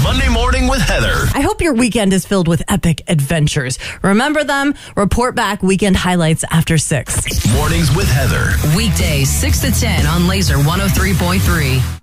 Monday Morning with Heather. I hope your weekend is filled with epic adventures. Remember them? Report back weekend highlights after 6. Mornings with Heather. Weekdays 6 to 10 on Laser 103.3.